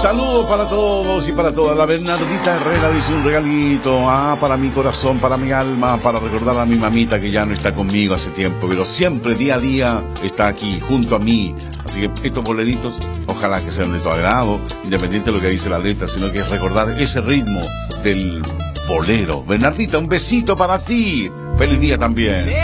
Saludos para todos y para todas. La Bernardita Herrera dice un regalito. Para mi corazón, para mi alma, para recordar a mi mamita que ya no está conmigo hace tiempo, pero siempre día a día está aquí, junto a mí. Así que estos boleritos, ojalá que sean de tu agrado, independiente de lo que dice la letra, sino que es recordar ese ritmo del bolero. Bernardita, un besito para ti. Feliz día también.